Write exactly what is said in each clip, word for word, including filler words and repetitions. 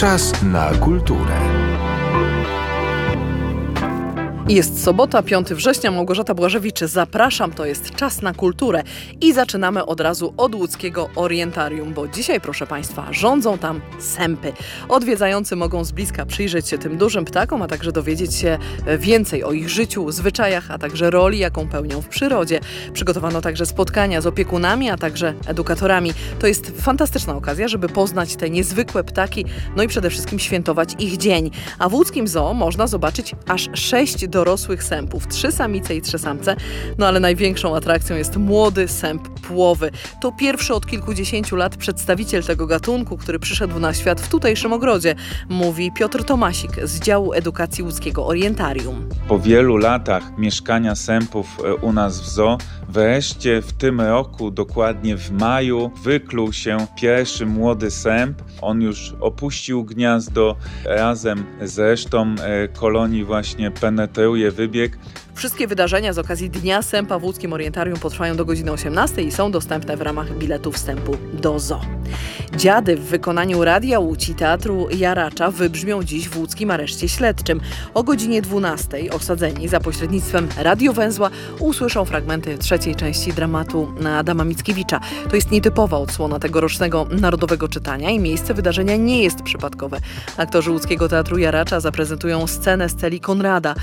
Czas na kulturę. Jest sobota, piątego września, Małgorzata Błażewicz, zapraszam, to jest Czas na kulturę i zaczynamy od razu od łódzkiego Orientarium, bo dzisiaj, proszę Państwa, rządzą tam sępy. Odwiedzający mogą z bliska przyjrzeć się tym dużym ptakom, a także dowiedzieć się więcej o ich życiu, zwyczajach, a także roli, jaką pełnią w przyrodzie. Przygotowano także spotkania z opiekunami, a także edukatorami. To jest fantastyczna okazja, żeby poznać te niezwykłe ptaki, no i przede wszystkim świętować ich dzień. A w łódzkim zoo można zobaczyć aż sześć dorosłych sępów, trzy samice i trzy samce, no ale największą atrakcją jest młody sęp płowy. To pierwszy od kilkudziesięciu lat przedstawiciel tego gatunku, który przyszedł na świat w tutejszym ogrodzie, mówi Piotr Tomasik z działu edukacji łódzkiego Orientarium. Po wielu latach mieszkania sępów u nas w zoo, wreszcie w tym roku, dokładnie w maju, wykluł się pierwszy młody sęp. On już opuścił gniazdo, razem z resztą kolonii właśnie penetruje wybieg. Wszystkie wydarzenia z okazji Dnia Sępa w łódzkim Orientarium potrwają do godziny osiemnastej i są dostępne w ramach biletu wstępu do zoo. Dziady w wykonaniu Radia Łódź i Teatru Jaracza wybrzmią dziś w łódzkim areszcie śledczym. O godzinie dwunastej osadzeni za pośrednictwem radiowęzła usłyszą fragmenty trzeciej części dramatu Adama Mickiewicza. To jest nietypowa odsłona tegorocznego narodowego czytania i miejsce wydarzenia nie jest przypadkowe. Aktorzy łódzkiego Teatru Jaracza zaprezentują scenę z celi Konrada.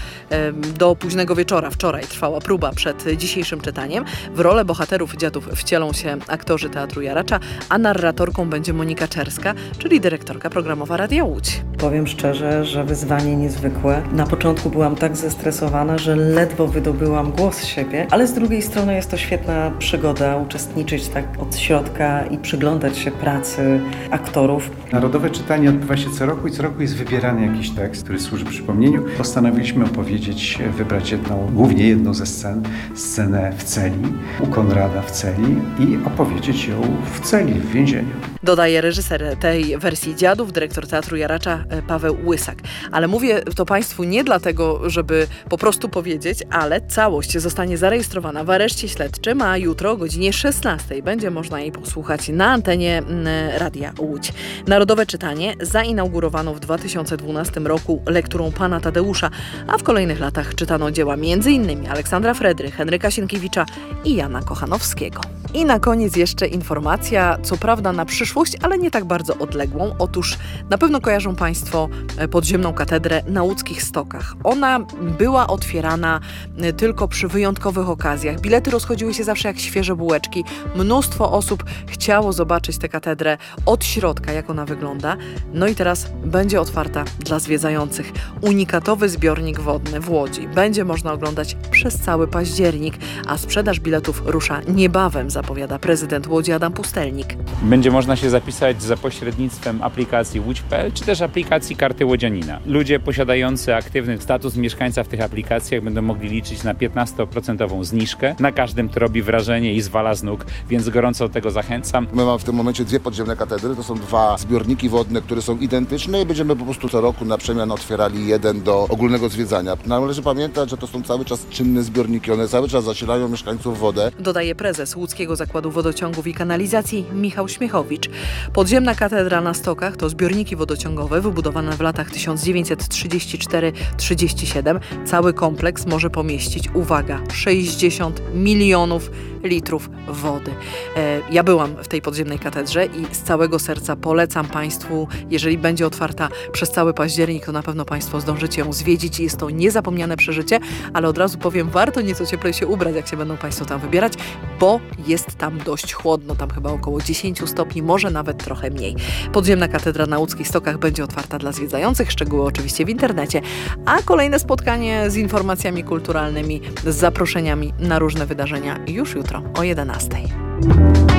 Do późnego wieczora wczoraj trwała próba przed dzisiejszym czytaniem. W rolę bohaterów dziadów wcielą się aktorzy Teatru Jaracza, a narratorką będzie Monika Czerska, czyli dyrektorka programowa Radia Łódź. Powiem szczerze, że wyzwanie niezwykłe. Na początku byłam tak zestresowana, że ledwo wydobyłam głos z siebie, ale z drugiej strony jest to świetna przygoda uczestniczyć tak od środka i przyglądać się pracy aktorów. Narodowe czytanie odbywa się co roku i co roku jest wybierany jakiś tekst, który służy przypomnieniu. Postanowiliśmy opowiedzieć, wybrać jedną, głównie jedną ze scen, scenę w celi, u Konrada w celi i opowiedzieć ją w celi, w więzieniu. Dodaje reżyser tej wersji dziadów, dyrektor Teatru Jaracza Paweł Łysak. Ale mówię to Państwu nie dlatego, żeby po prostu powiedzieć, ale całość zostanie zarejestrowana w areszcie śledczym, a jutro o godzinie szesnastej będzie można jej posłuchać na antenie Radia Łódź. Narodowe czytanie zainaugurowano w dwa tysiące dwunastym roku lekturą Pana Tadeusza, a w kolejnych latach czytano dzieła m.in. Aleksandra Fredry, Henryka Sienkiewicza i Jana Kochanowskiego. I na koniec jeszcze informacja, co prawda na przyszłość, ale nie tak bardzo odległą. Otóż na pewno kojarzą Państwo podziemną katedrę na łódzkich Stokach. Ona była otwierana tylko przy wyjątkowych okazjach. Bilety rozchodziły się zawsze jak świeże bułeczki. Mnóstwo osób chciało zobaczyć tę katedrę od środka, jak ona wygląda. No i teraz będzie otwarta dla zwiedzających. Unikatowy zbiornik wodny w Łodzi. Będzie można oglądać przez cały październik, a sprzedaż biletów rusza niebawem, zapowiada prezydent Łodzi Adam Pustelnik. Będzie można się zapisać za pośrednictwem aplikacji łódź kropka pe el czy też aplikacji Karty Łodzianina. Ludzie posiadający aktywny status mieszkańca w tych aplikacjach będą mogli liczyć na piętnastoprocentową zniżkę na każdym, kto robi wrażenie i zwala z nóg, więc gorąco do tego zachęcam. My mamy w tym momencie dwie podziemne katedry, to są dwa zbiorniki wodne, które są identyczne i będziemy po prostu co roku na przemian otwierali jeden do ogólnego zwiedzania. Należy pamiętać, że to są cały czas czynne zbiorniki, one cały czas zasilają mieszkańców wodę. Dodaje prezes Łódzkiego Zakładu Wodociągów i Kanalizacji Michał Śmiechowicz. Podziemna katedra na Stokach to zbiorniki wodociągowe wybudowane w latach tysiąc dziewięćset trzydziesty czwarty do trzydziestego siódmego. Cały kompleks może pomieścić, uwaga, sześćdziesiąt milionów litrów wody. E, ja byłam w tej podziemnej katedrze i z całego serca polecam Państwu, jeżeli będzie otwarta przez cały październik, to na pewno Państwo zdążycie ją zwiedzić. Jest to niezapomniane przeżycie, ale od razu powiem, warto nieco cieplej się ubrać, jak się będą Państwo tam wybierać, bo jest tam dość chłodno, tam chyba około dziesięć stopni, może nawet trochę mniej. Podziemna katedra na łódzkich Stokach będzie otwarta dla zwiedzających, szczegóły oczywiście w internecie, a kolejne spotkanie z informacjami kulturalnymi, z zaproszeniami na różne wydarzenia już jutro o jedenastej.